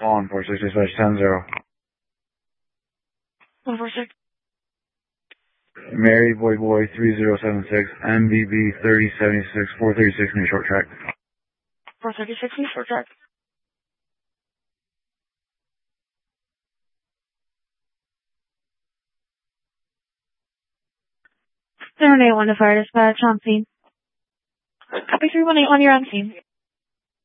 On 460 slash 10-0. 146. Mary Boy 3076, MBB 3076, 436 in short track. 436 in short track. Terminate 1 to fire dispatch on scene. Copy 318 on your on scene.